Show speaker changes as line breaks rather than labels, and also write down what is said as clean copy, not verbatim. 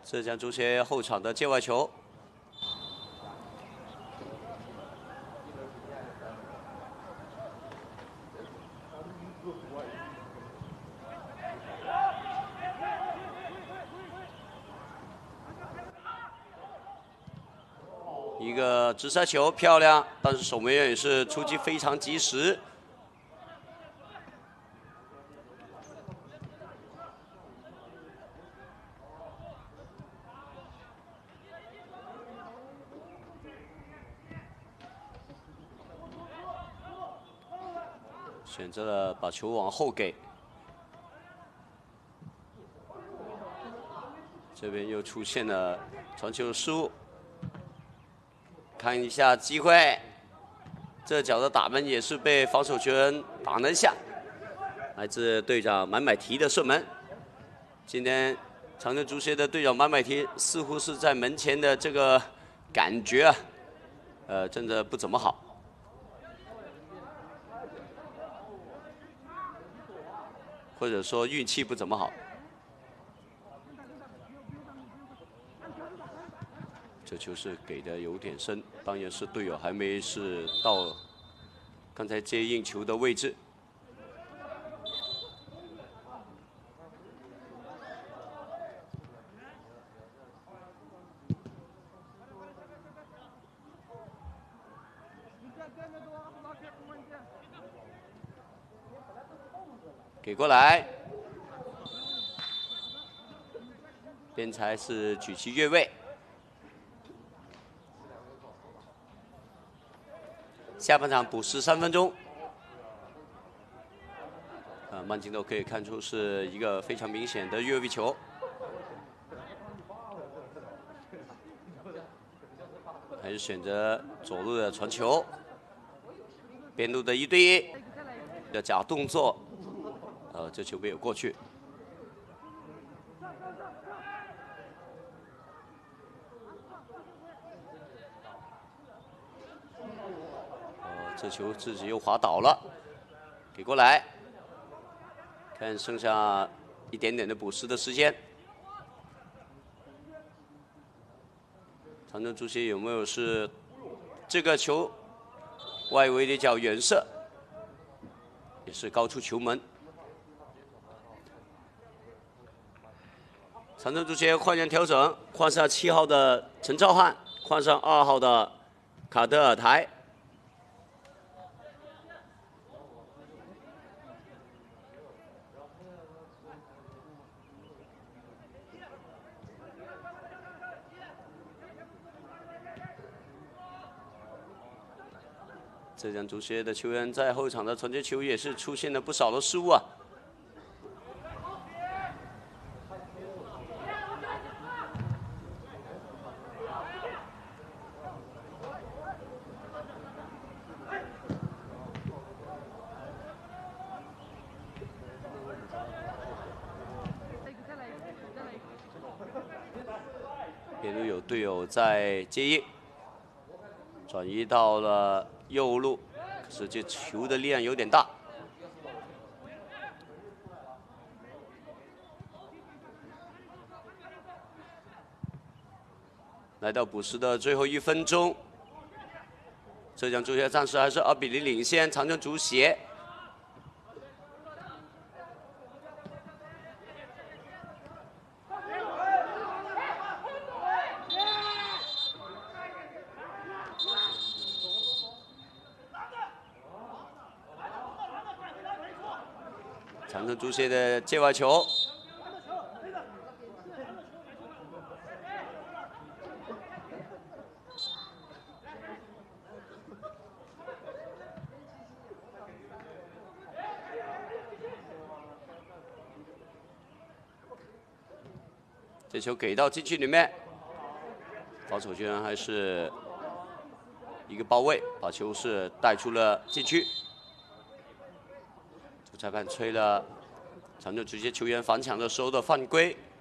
浙江足协后场的界外球。 一个直塞球漂亮，但是守门员也是出击非常及时。选择了把球往后给，这边又出现了传球失误。 看一下机会，这脚的打门也是被防守球员挡了一下，来自队长满买提的射门。今天长春足协的队长满买提似乎是在门前的这个感觉啊，真的不怎么好。或者说运气不怎么好。这球是给的有点深，当然是队友还没是到刚才接应球的位置。 给过来，边裁是举旗越位。下半场补时3分钟。慢镜头可以看出是一个非常明显的越位球。还是选择左路的传球，边路的1对1的假动作。 这球没有过去。这球自己又滑倒了，给过来。看剩下一点点的补时的时间，长春足协有没有是这个球外围的一脚远射，也是高出球门。 长春足协换人调整，换上7号的陈兆汉，换上2号的卡德尔台。浙江足协的球员在后场的传接球也是出现了不少的失误啊。 边路有队友在接应，转移到了右路，可是这球的力量有点大。来到补时的最后1分钟，浙江足协暂时还是2比0领先长春足协。 长春足协的界外球，这球给到禁区里面，防守球员还是一个包位，把球是带出了禁区。 主裁判吹了长春足协球员反抢的时候的犯规。